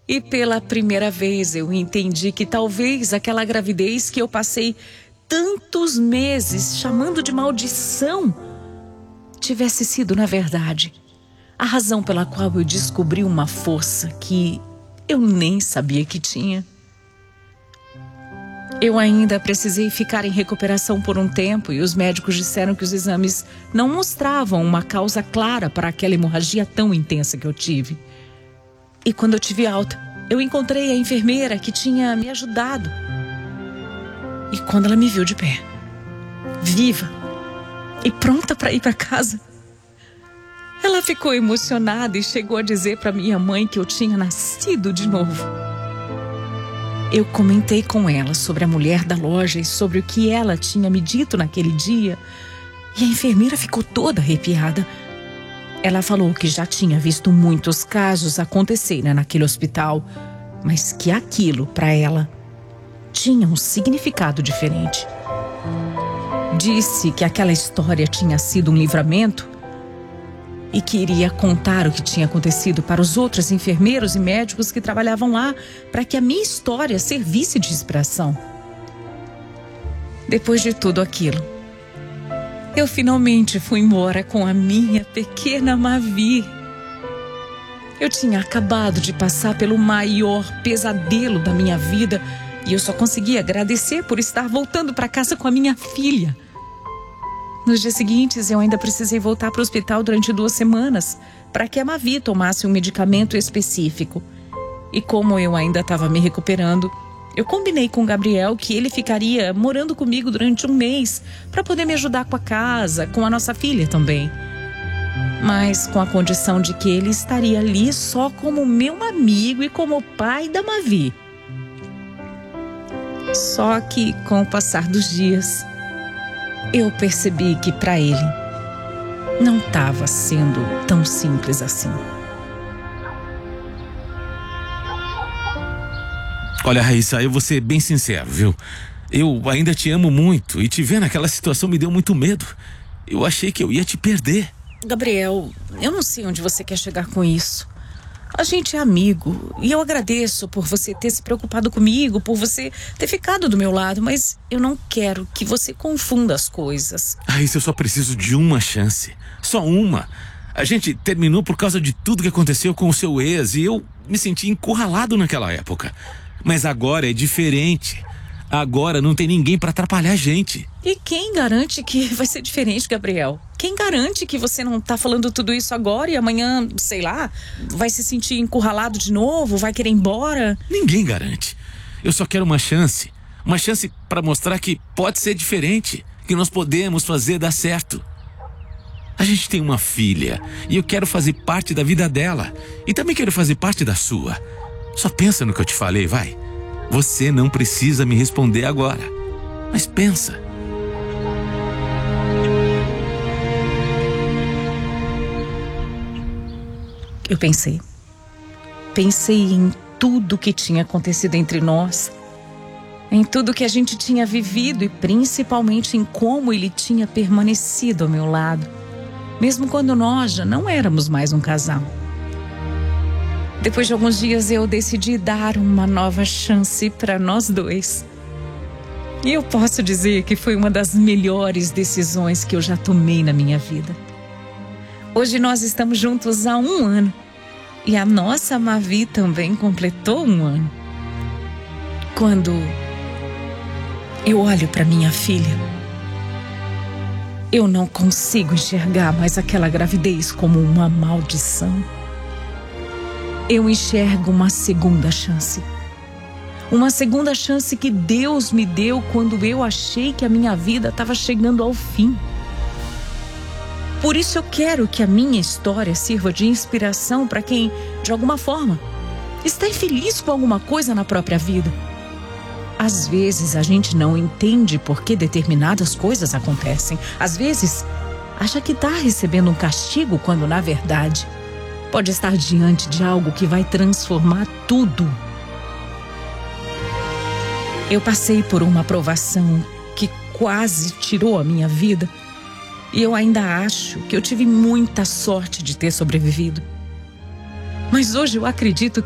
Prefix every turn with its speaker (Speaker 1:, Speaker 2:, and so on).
Speaker 1: E pela primeira vez eu entendi que talvez aquela gravidez que eu passei tantos meses chamando de maldição tivesse sido, na verdade, a razão pela qual eu descobri uma força que eu nem sabia que tinha. Eu ainda precisei ficar em recuperação por um tempo e os médicos disseram que os exames não mostravam uma causa clara para aquela hemorragia tão intensa que eu tive. E quando eu tive alta, eu encontrei a enfermeira que tinha me ajudado. E quando ela me viu de pé, viva e pronta para ir para casa, ela ficou emocionada e chegou a dizer para minha mãe que eu tinha nascido de novo. Eu comentei com ela sobre a mulher da loja e sobre o que ela tinha me dito naquele dia, e a enfermeira ficou toda arrepiada. Ela falou que já tinha visto muitos casos acontecerem naquele hospital, mas que aquilo, para ela, tinha um significado diferente. Disse que aquela história tinha sido um livramento e que iria contar o que tinha acontecido para os outros enfermeiros e médicos que trabalhavam lá, para que a minha história servisse de inspiração. Depois de tudo aquilo, eu finalmente fui embora com a minha pequena Mavi. Eu tinha acabado de passar pelo maior pesadelo da minha vida e eu só conseguia agradecer por estar voltando para casa com a minha filha. Nos dias seguintes, eu ainda precisei voltar para o hospital durante 2 semanas para que a Mavi tomasse um medicamento específico. E como eu ainda estava me recuperando, eu combinei com o Gabriel que ele ficaria morando comigo durante 1 mês para poder me ajudar com a casa, com a nossa filha também. Mas com a condição de que ele estaria ali só como meu amigo e como pai da Mavi. Só que com o passar dos dias, eu percebi que para ele não estava sendo tão simples assim.
Speaker 2: Olha, Raíssa, eu vou ser bem sincero, viu? Eu ainda te amo muito e te ver naquela situação me deu muito medo. Eu achei que eu ia te perder.
Speaker 1: Gabriel, eu não sei onde você quer chegar com isso. A gente é amigo e eu agradeço por você ter se preocupado comigo, por você ter ficado do meu lado, mas eu não quero que você confunda as coisas.
Speaker 2: Raíssa, eu só preciso de uma chance. Só uma. A gente terminou por causa de tudo que aconteceu com o seu ex e eu me senti encurralado naquela época. Mas agora é diferente. Agora não tem ninguém pra atrapalhar a gente.
Speaker 1: E quem garante que vai ser diferente, Gabriel? Quem garante que você não tá falando tudo isso agora e amanhã, sei lá, vai se sentir encurralado de novo, vai querer ir embora?
Speaker 2: Ninguém garante. Eu só quero uma chance. Uma chance pra mostrar que pode ser diferente, que nós podemos fazer dar certo. A gente tem uma filha e eu quero fazer parte da vida dela. E também quero fazer parte da sua. Só pensa no que eu te falei, vai. Você não precisa me responder agora, mas pensa.
Speaker 1: Eu pensei. Pensei em tudo que tinha acontecido entre nós, em tudo que a gente tinha vivido e principalmente em como ele tinha permanecido ao meu lado, mesmo quando nós já não éramos mais um casal. Depois de alguns dias eu decidi dar uma nova chance para nós dois. E eu posso dizer que foi uma das melhores decisões que eu já tomei na minha vida. Hoje nós estamos juntos há 1 ano. E a nossa Mavi também completou 1 ano. Quando eu olho para minha filha, eu não consigo enxergar mais aquela gravidez como uma maldição. Eu enxergo uma segunda chance. Uma segunda chance que Deus me deu quando eu achei que a minha vida estava chegando ao fim. Por isso eu quero que a minha história sirva de inspiração para quem, de alguma forma, está infeliz com alguma coisa na própria vida. Às vezes a gente não entende por que determinadas coisas acontecem. Às vezes acha que está recebendo um castigo quando, na verdade, pode estar diante de algo que vai transformar tudo. Eu passei por uma provação que quase tirou a minha vida e eu ainda acho que eu tive muita sorte de ter sobrevivido. Mas hoje eu acredito